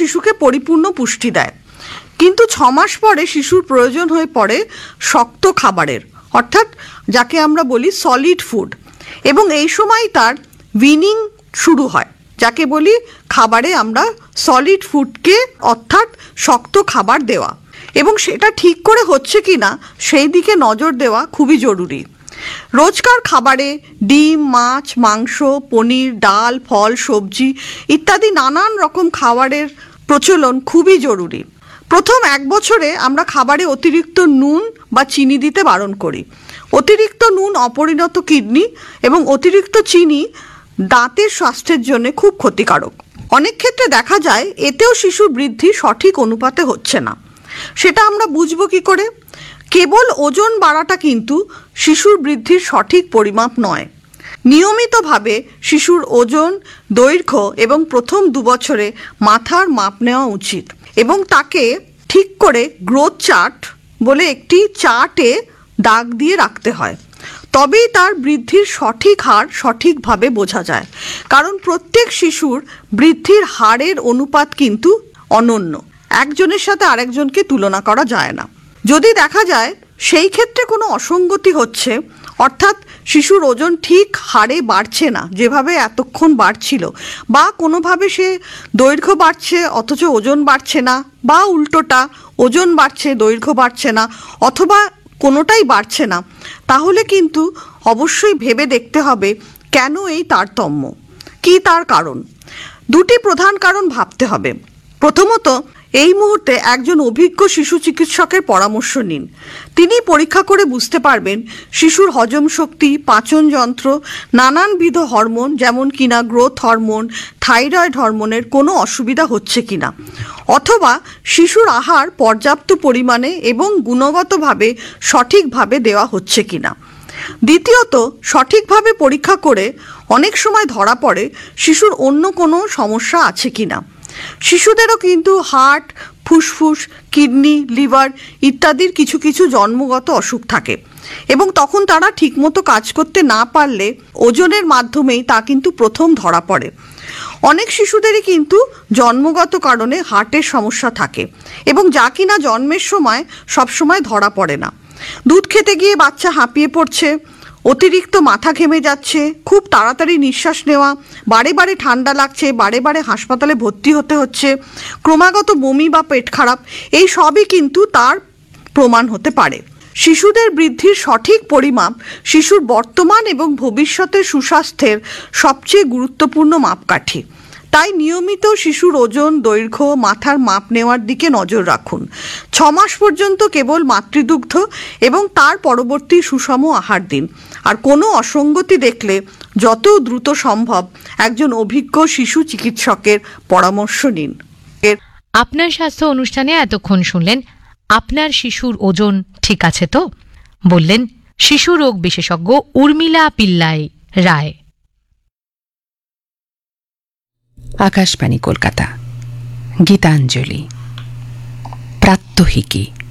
শিশুকে পরিপূর্ণ পুষ্টি দেয়, কিন্তু 6 মাস পরে শিশুর প্রয়োজন হয়ে পড়ে শক্ত খাবারের, অর্থাৎ যাকে আমরা বলি সলিড ফুড, এবং এই সময় তার উইনিং শুরু হয়, যাকে বলি খাবারে আমরা সলিড ফুডকে অর্থাৎ শক্ত খাবার দেওয়া, এবং সেটা ঠিক করে হচ্ছে কি না সেই দিকে নজর দেওয়া খুবই জরুরি। রোজকার খাবারে ডিম, মাছ, মাংস, পনির, ডাল, ফল, সবজি ইত্যাদি নানান রকম খাবারের প্রচলন খুবই জরুরি। প্রথম 1 বছরে আমরা খাবারে অতিরিক্ত নুন বা চিনি দিতে বারণ করি। অতিরিক্ত নুন অপরিণত কিডনি এবং অতিরিক্ত চিনি দাঁতের স্বাস্থ্যের জন্য খুব ক্ষতিকারক। অনেক ক্ষেত্রে দেখা যায় এতেও শিশুর বৃদ্ধি সঠিক অনুপাতে হচ্ছে না। সেটা আমরা বুঝবো কি করে? কেবল ওজন বাড়াটা কিন্তু শিশুর বৃদ্ধির সঠিক পরিমাপ নয়। নিয়মিতভাবে শিশুর ওজন, দৈর্ঘ্য এবং প্রথম 2 বছরে মাথার মাপ নেওয়া উচিত, এবং তাকে ঠিক করে গ্রোথ চার্ট বলে একটি চার্টে দাগ দিয়ে রাখতে হয়। তবেই তার বৃদ্ধির সঠিক হার সঠিকভাবে বোঝা যায়, কারণ প্রত্যেক শিশুর বৃদ্ধির হারের অনুপাত কিন্তু অনন্য, একজনের সাথে আরেকজনকে তুলনা করা যায় না। যদি দেখা যায় সেই ক্ষেত্রে কোনো অসঙ্গতি হচ্ছে, অর্থাৎ শিশুর ওজন ঠিক হারে বাড়ছে না যেভাবে এতক্ষণ বাড়ছিল, বা কোনোভাবে সে দৈর্ঘ্য বাড়ছে অথচ ওজন বাড়ছে না, বা উল্টোটা ওজন বাড়ছে দৈর্ঘ্য বাড়ছে না, অথবা কোনোটাই বাড়ছে না, তাহলে কিন্তু অবশ্যই ভেবে দেখতে হবে কেন এই তারতম্য, কী তার কারণ। 2টি প্রধান কারণ ভাবতে হবে। প্রথমত, এই মুহূর্তে একজন অভিজ্ঞ শিশু চিকিৎসকের পরামর্শ নিন। তিনি পরীক্ষা করে বুঝতে পারবেন শিশুর হজম শক্তি, পাচন যন্ত্র, নানানবিধ হরমোন যেমন কিনা গ্রোথ হরমোন, থাইরয়েড হরমোনের কোনো অসুবিধা হচ্ছে কিনা, অথবা শিশুর আহার পর্যাপ্ত পরিমাণে এবং গুণগতভাবে সঠিকভাবে দেওয়া হচ্ছে কিনা। দ্বিতীয়ত, সঠিকভাবে পরীক্ষা করে অনেক সময় ধরা পড়ে শিশুর অন্য কোনো সমস্যা আছে কিনা। শিশুদেরও কিন্তু হার্ট, ফুসফুস, কিডনি, লিভার ইত্যাদির কিছু কিছু জন্মগত অসুখ থাকে, এবং তখন তারা ঠিকমতো কাজ করতে না পারলে ওজনের মাধ্যমেই তা কিন্তু প্রথম ধরা পড়ে। অনেক শিশুদেরই কিন্তু জন্মগত কারণে হার্টের সমস্যা থাকে, এবং যা কিনা জন্মের সময় সবসময় ধরা পড়ে না। দুধ খেতে গিয়ে বাচ্চা হাঁপিয়ে পড়ছে, অতিরিক্ত মাথা ঘেমে যাচ্ছে, খুব তাড়াতাড়ি নিঃশ্বাস নেওয়া, বারে বারে ঠান্ডা লাগছে, বারে বারে হাসপাতালে ভর্তি হতে হচ্ছে, ক্রমাগত বমি বা পেট খারাপ, এই সবই কিন্তু তার প্রমাণ হতে পারে। শিশুদের বৃদ্ধির সঠিক পরিমাপ শিশুর বর্তমান এবং ভবিষ্যতের সুস্বাস্থ্যের সবচেয়ে গুরুত্বপূর্ণ মাপকাঠি। তাই নিয়মিত শিশুর ওজন, দৈর্ঘ্য, মাথার মাপ নেওয়ার দিকে নজর রাখুন। 6 মাস পর্যন্ত কেবল মাতৃদুগ্ধ এবং তার পরবর্তী সুষম আহার দিন। আর কোনো অসঙ্গতি দেখলে যত দ্রুত সম্ভব একজন অভিজ্ঞ শিশু চিকিৎসকের পরামর্শ নিন। আপনার স্বাস্থ্য অনুষ্ঠানে এতক্ষণ শুনলেন আপনার শিশুর ওজন ঠিক আছে তো, বললেন শিশু রোগ বিশেষজ্ঞ উর্মিলা পিল্লাই রায়। আকাশবাণী কলকাতা, গীতাঞ্জলি, প্রাত্যহিকী।